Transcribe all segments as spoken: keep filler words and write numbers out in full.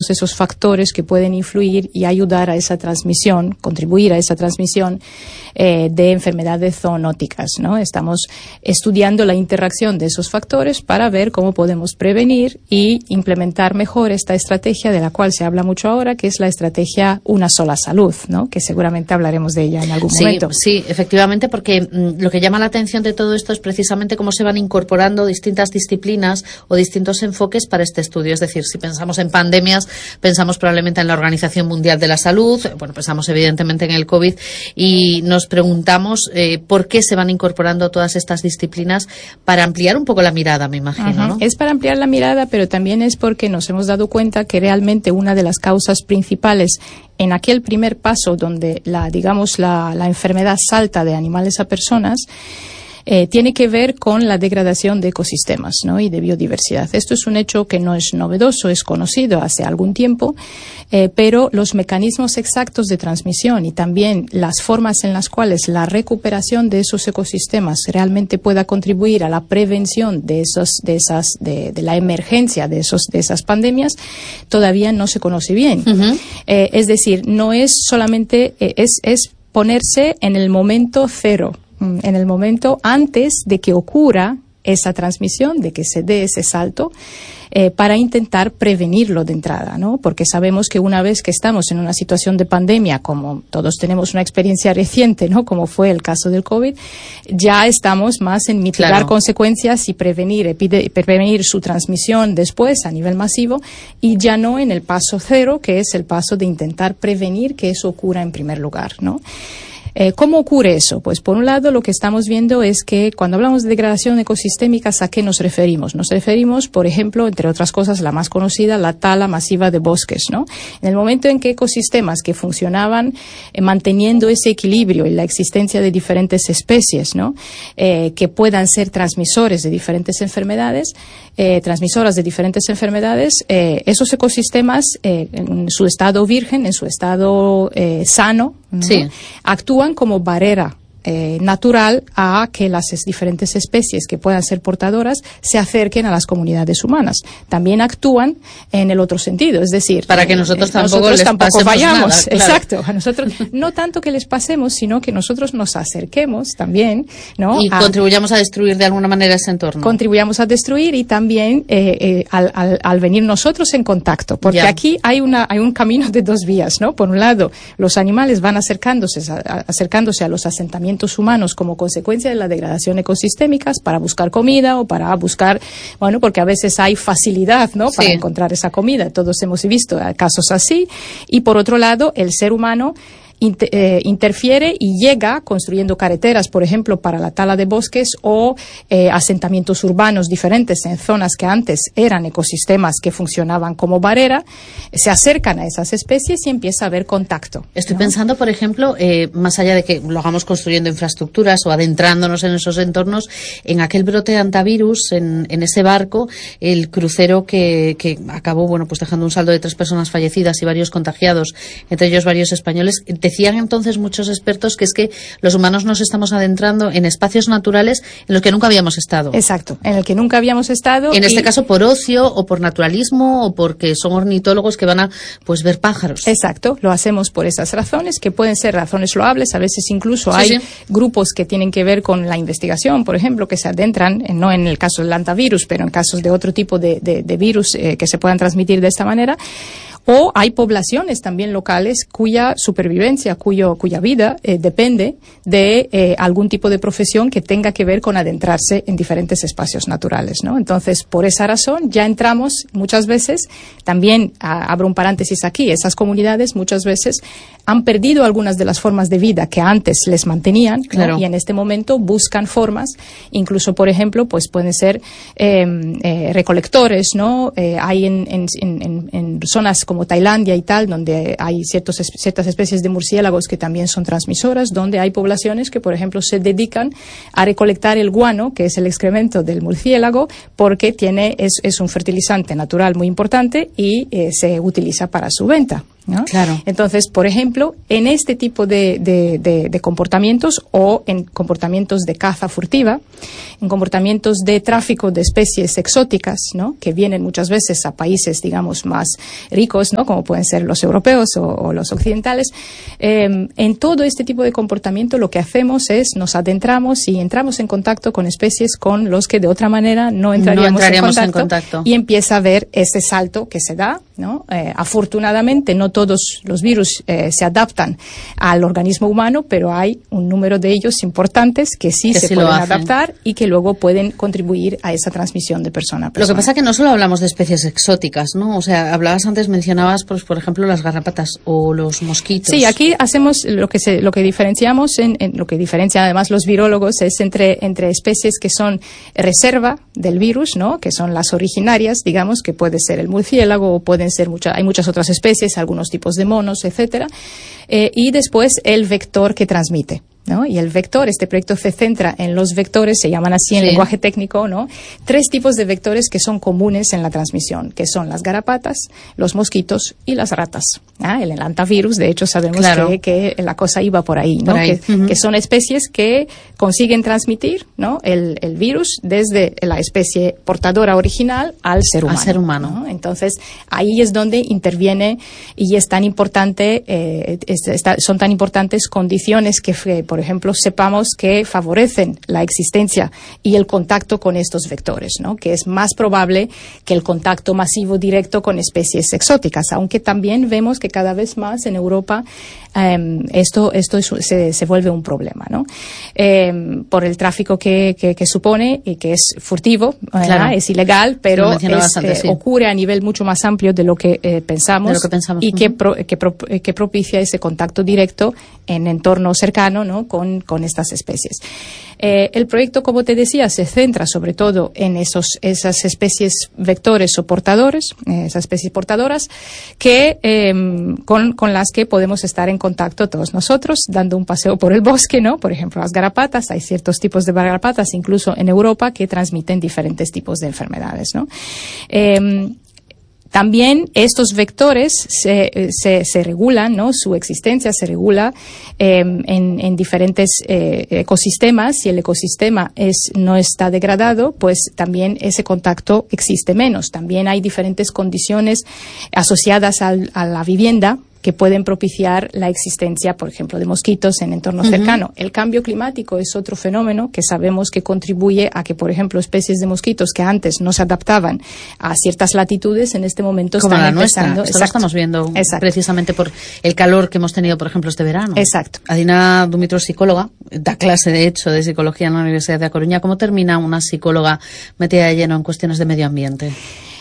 todos esos factores que pueden influir y ayudar a esa transmisión, contribuir a esa transmisión eh, de enfermedades zoonóticas, ¿no? Estamos estudiando la interacción de esos factores para ver cómo podemos prevenir y implementar mejor esta estrategia de la cual se habla mucho ahora, que es la estrategia Una Sola Salud, ¿no? Que seguramente hablaremos de ella en algún sí, momento. Sí, efectivamente, porque mm, lo que llama la atención de todo esto es precisamente cómo se van incorporando distintas disciplinas o distintos enfoques para este estudio. Es decir, si pensamos en pandemias, pensamos probablemente en la Organización Mundial de la Salud, bueno, pensamos evidentemente en el COVID y nos preguntamos eh, por qué se van incorporando todas estas disciplinas para ampliar un poco la mirada, me imagino, uh-huh. ¿no? Es para ampliar la mirada, pero también es porque nos hemos dado cuenta que realmente una de las causas principales en aquel primer paso donde la, digamos, la, la enfermedad salta de animales a personas, Eh, tiene que ver con la degradación de ecosistemas, ¿no? Y de biodiversidad. Esto es un hecho que no es novedoso, es conocido hace algún tiempo, eh, pero los mecanismos exactos de transmisión y también las formas en las cuales la recuperación de esos ecosistemas realmente pueda contribuir a la prevención de esos, de esas, de, de la emergencia de esos, de esas pandemias, todavía no se conoce bien. Uh-huh. Eh, es decir, no es solamente, eh, es, es ponerse en el momento cero, en el momento antes de que ocurra esa transmisión, de que se dé ese salto, eh, para intentar prevenirlo de entrada, ¿no? Porque sabemos que una vez que estamos en una situación de pandemia, como todos tenemos una experiencia reciente, ¿no? Como fue el caso del COVID, ya estamos más en mitigar claro. consecuencias y prevenir, epide- prevenir su transmisión después a nivel masivo, y ya no en el paso cero, que es el paso de intentar prevenir que eso ocurra en primer lugar, ¿no? Eh, ¿Cómo ocurre eso? Pues por un lado lo que estamos viendo es que cuando hablamos de degradación ecosistémica, ¿a qué nos referimos? Nos referimos, por ejemplo, entre otras cosas, la más conocida, la tala masiva de bosques, ¿no? En el momento en que ecosistemas que funcionaban eh, manteniendo ese equilibrio y la existencia de diferentes especies, ¿no? Eh, que puedan ser transmisores de diferentes enfermedades, eh, transmisoras de diferentes enfermedades, eh, esos ecosistemas eh, en su estado virgen, en su estado eh, sano, ¿no? Sí. Actúan como barrera eh, natural a que las diferentes especies que puedan ser portadoras se acerquen a las comunidades humanas. También actúan en el otro sentido, es decir, para que nosotros eh, tampoco, nosotros les tampoco vayamos. Nada, claro. Exacto, a nosotros no tanto que les pasemos, sino que nosotros nos acerquemos también, ¿no? Y a, contribuyamos a destruir de alguna manera ese entorno. Contribuyamos a destruir y también eh, eh, al, al, al venir nosotros en contacto, porque ya. aquí hay una hay un camino de dos vías, ¿no? Por un lado, los animales van acercándose a, a, acercándose a los asentamientos humanos como consecuencia de la degradación ecosistémica para buscar comida o para buscar, bueno, porque a veces hay facilidad, ¿no? Para sí. encontrar esa comida. Todos hemos visto casos así. Y por otro lado, el ser humano Inter, eh, interfiere y llega construyendo carreteras, por ejemplo, para la tala de bosques o eh, asentamientos urbanos diferentes en zonas que antes eran ecosistemas que funcionaban como barrera, se acercan a esas especies y empieza a haber contacto. Estoy ¿no? pensando, por ejemplo, eh, más allá de que lo hagamos construyendo infraestructuras o adentrándonos en esos entornos, en aquel brote de antivirus, en, en ese barco, el crucero que, que acabó, bueno, pues dejando un saldo de tres personas fallecidas y varios contagiados, entre ellos varios españoles. Decían entonces muchos expertos que es que los humanos nos estamos adentrando en espacios naturales en los que nunca habíamos estado. Exacto, en el que nunca habíamos estado. En y... este caso por ocio o por naturalismo o porque son ornitólogos que van a pues ver pájaros. Exacto, lo hacemos por esas razones, que pueden ser razones loables, a veces incluso sí, hay sí. grupos que tienen que ver con la investigación, por ejemplo, que se adentran, no en el caso del antivirus, pero en casos de otro tipo de, de, de virus eh, que se puedan transmitir de esta manera. O hay poblaciones también locales cuya supervivencia, cuyo, cuya vida eh, depende de eh, algún tipo de profesión que tenga que ver con adentrarse en diferentes espacios naturales, ¿no? Entonces, por esa razón, ya entramos muchas veces, también a, abro un paréntesis aquí, esas comunidades muchas veces han perdido algunas de las formas de vida que antes les mantenían, claro. ¿no? Y en este momento buscan formas, incluso, por ejemplo, pues pueden ser eh, eh, recolectores, ¿no? Eh, hay en, en, en, en zonas como Tailandia y tal, donde hay ciertos, ciertas especies de murciélagos que también son transmisoras, donde hay poblaciones que, por ejemplo, se dedican a recolectar el guano, que es el excremento del murciélago, porque tiene, es, es un fertilizante natural muy importante y eh, se utiliza para su venta. ¿no? Claro. Entonces, por ejemplo, en este tipo de, de, de, de comportamientos o en comportamientos de caza furtiva, en comportamientos de tráfico de especies exóticas, ¿no? Que vienen muchas veces a países, digamos, más ricos, ¿no? Como pueden ser los europeos o, o los occidentales, eh, en todo este tipo de comportamiento lo que hacemos es nos adentramos y entramos en contacto con especies con los que de otra manera no entraríamos, no entraríamos en, contacto, en contacto y empieza a haber ese salto que se da, ¿no? Eh, afortunadamente no todos los virus eh, se adaptan al organismo humano, pero hay un número de ellos importantes que sí que se sí pueden adaptar y que luego pueden contribuir a esa transmisión de persona a persona. Lo que pasa es que no solo hablamos de especies exóticas, ¿no? O sea, hablabas antes, mencionabas, pues, por ejemplo, las garrapatas o los mosquitos. Sí, aquí hacemos lo que se, lo que diferenciamos, en, en lo que diferencian además los virólogos es entre, entre especies que son reserva del virus, ¿no? Que son las originarias, digamos, que puede ser el murciélago o pueden ser muchas, hay muchas otras especies, algunos tipos de monos, etcétera, eh, y después el vector que transmite, ¿no? Y el vector, este proyecto se centra en los vectores, se llaman así en sí. lenguaje técnico, ¿no? Tres tipos de vectores que son comunes en la transmisión, que son las garrapatas, los mosquitos y las ratas. ¿Ah? El hantavirus, de hecho, sabemos claro. que, que la cosa iba por ahí, ¿no? Por ahí. Que, uh-huh. que son especies que consiguen transmitir, ¿no? el, el virus desde la especie portadora original al ser humano. Al ser humano. ¿no? Entonces, ahí es donde interviene y es tan importante, eh, es, está, son tan importantes condiciones que por ejemplo, sepamos que favorecen la existencia y el contacto con estos vectores, ¿no? Que es más probable que el contacto masivo directo con especies exóticas, aunque también vemos que cada vez más en Europa eh, esto, esto es, se, se vuelve un problema, ¿no? Eh, por el tráfico que, que, que supone y que es furtivo, claro. es ilegal, pero es, bastante, eh, sí. ocurre a nivel mucho más amplio de lo que eh, pensamos, lo que pensamos y uh-huh. que, pro, que, pro, que propicia ese contacto directo en entorno cercano, ¿no? Con, con estas especies. Eh, el proyecto, como te decía, se centra sobre todo en esos, esas especies vectores o portadores, eh, esas especies portadoras, que eh, con, con las que podemos estar en contacto todos nosotros, dando un paseo por el bosque, ¿no? Por ejemplo, las garrapatas, hay ciertos tipos de garrapatas, incluso en Europa, que transmiten diferentes tipos de enfermedades, ¿no? Eh, También estos vectores se, se, se regulan, ¿no? Su existencia se regula eh, en, en diferentes eh, ecosistemas. Si el ecosistema es, no está degradado, pues también ese contacto existe menos. También hay diferentes condiciones asociadas al, a la vivienda que pueden propiciar la existencia, por ejemplo, de mosquitos en entorno uh-huh. cercano. El cambio climático es otro fenómeno que sabemos que contribuye a que, por ejemplo, especies de mosquitos que antes no se adaptaban a ciertas latitudes, en este momento como están la empezando. Nuestra. Esto lo estamos viendo Exacto. precisamente por el calor que hemos tenido, por ejemplo, este verano. Exacto. Adina Dumitru, psicóloga, da clase, de hecho, de psicología en la Universidad de A Coruña. ¿Cómo termina una psicóloga metida de lleno en cuestiones de medio ambiente?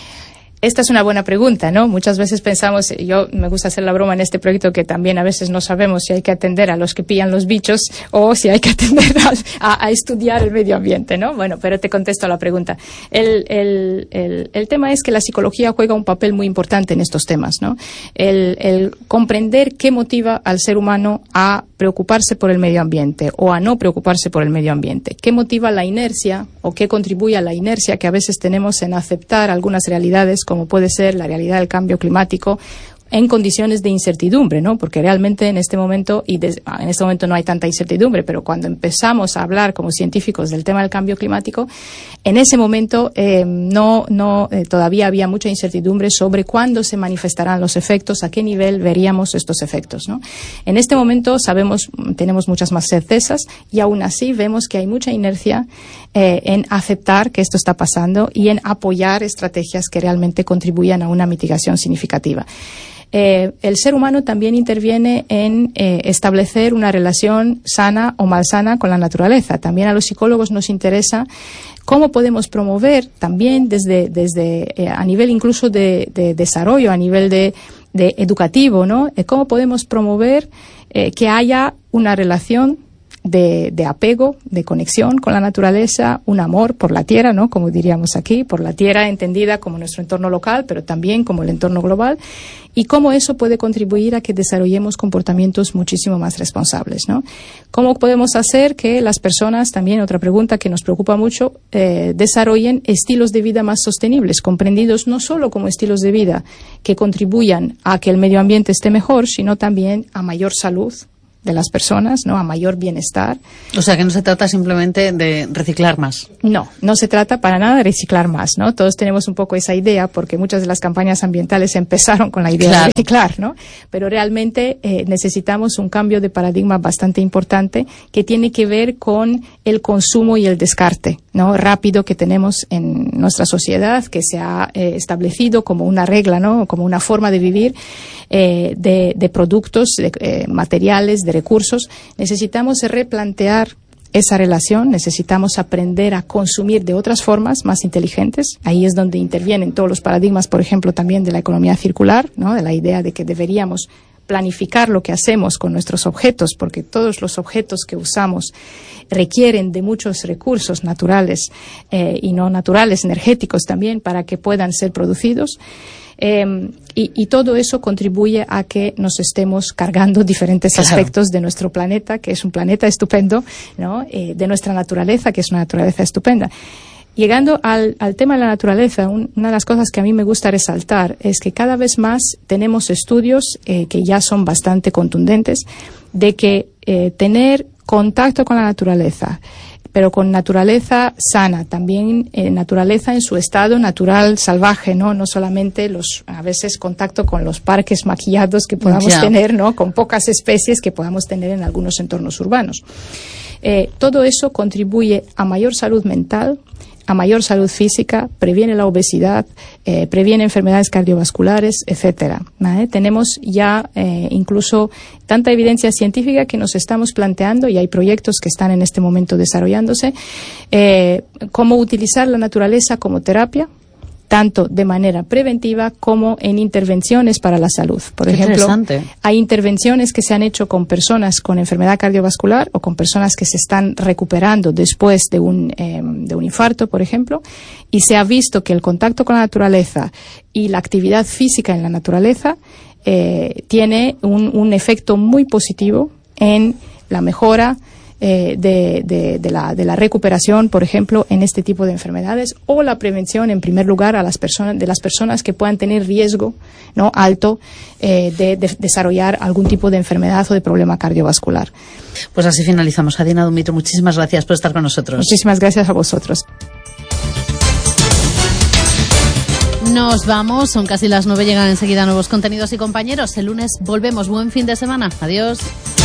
Esta es una buena pregunta, ¿no? Muchas veces pensamos, yo me gusta hacer la broma en este proyecto, que también a veces no sabemos si hay que atender a los que pillan los bichos o si hay que atender a, a, a estudiar el medio ambiente, ¿no? Bueno, pero te contesto a la pregunta. El, el, el, el tema es que la psicología juega un papel muy importante en estos temas, ¿no? El, el comprender qué motiva al ser humano a preocuparse por el medio ambiente o a no preocuparse por el medio ambiente. ¿Qué motiva la inercia o qué contribuye a la inercia que a veces tenemos en aceptar algunas realidades, como puede ser la realidad del cambio climático, en condiciones de incertidumbre, ¿no? Porque realmente en este momento, y de, en este momento no hay tanta incertidumbre, pero cuando empezamos a hablar como científicos del tema del cambio climático, en ese momento eh, no, no eh, todavía había mucha incertidumbre sobre cuándo se manifestarán los efectos, a qué nivel veríamos estos efectos, ¿no? En este momento sabemos, tenemos muchas más certezas y aún así vemos que hay mucha inercia eh, en aceptar que esto está pasando y en apoyar estrategias que realmente contribuyan a una mitigación significativa. Eh, el ser humano también interviene en eh, establecer una relación sana o malsana con la naturaleza. También a los psicólogos nos interesa cómo podemos promover también desde, desde eh, a nivel incluso de, de desarrollo, a nivel de, de educativo, ¿no? Eh, cómo podemos promover eh, que haya una relación de, de apego, de conexión con la naturaleza, un amor por la tierra, ¿no? Como diríamos aquí, por la tierra entendida como nuestro entorno local, pero también como el entorno global, y cómo eso puede contribuir a que desarrollemos comportamientos muchísimo más responsables, ¿no? ¿Cómo podemos hacer que las personas, también otra pregunta que nos preocupa mucho, eh, desarrollen estilos de vida más sostenibles, comprendidos no solo como estilos de vida que contribuyan a que el medio ambiente esté mejor, sino también a mayor salud de las personas, ¿no? A mayor bienestar. O sea, que no se trata simplemente de reciclar más. No, no se trata para nada de reciclar más, ¿no? Todos tenemos un poco esa idea porque muchas de las campañas ambientales empezaron con la idea claro. de reciclar, ¿no? Pero realmente eh, necesitamos un cambio de paradigma bastante importante que tiene que ver con el consumo y el descarte, ¿no? Rápido que tenemos en nuestra sociedad, que se ha eh, establecido como una regla, ¿no? Como una forma de vivir eh, de, de productos, de eh, materiales, de recursos. Necesitamos replantear esa relación, necesitamos aprender a consumir de otras formas más inteligentes. Ahí es donde intervienen todos los paradigmas, por ejemplo, también de la economía circular, ¿no? De la idea de que deberíamos planificar lo que hacemos con nuestros objetos, porque todos los objetos que usamos requieren de muchos recursos naturales eh, y no naturales, energéticos también, para que puedan ser producidos. Eh, y, y todo eso contribuye a que nos estemos cargando diferentes claro. aspectos de nuestro planeta, que es un planeta estupendo, ¿no? Eh, de nuestra naturaleza, que es una naturaleza estupenda. Llegando al, al tema de la naturaleza, un, una de las cosas que a mí me gusta resaltar es que cada vez más tenemos estudios eh, que ya son bastante contundentes de que eh, tener contacto con la naturaleza, pero con naturaleza sana, también eh, naturaleza en su estado natural salvaje, no no solamente los a veces contacto con los parques maquillados que podamos yeah. tener, no con pocas especies que podamos tener en algunos entornos urbanos. Eh, todo eso contribuye a mayor salud mental, a mayor salud física, previene la obesidad, eh, previene enfermedades cardiovasculares, etcétera. ¿Vale? Tenemos ya eh, incluso tanta evidencia científica que nos estamos planteando, y hay proyectos que están en este momento desarrollándose, eh, cómo utilizar la naturaleza como terapia, tanto de manera preventiva como en intervenciones para la salud. Por Qué ejemplo, hay intervenciones que se han hecho con personas con enfermedad cardiovascular o con personas que se están recuperando después de un, eh, de un infarto, por ejemplo, y se ha visto que el contacto con la naturaleza y la actividad física en la naturaleza eh, tiene un, un efecto muy positivo en la mejora Eh, de, de, de, la, de la recuperación, por ejemplo, en este tipo de enfermedades, o la prevención, en primer lugar, a las personas, de las personas que puedan tener riesgo, ¿no? alto eh, de, de desarrollar algún tipo de enfermedad o de problema cardiovascular. Pues así finalizamos. Adina Dumitru, muchísimas gracias por estar con nosotros. Muchísimas gracias a vosotros. Nos vamos, son casi las nueve, llegan enseguida nuevos contenidos y compañeros. El lunes volvemos. Buen fin de semana. Adiós.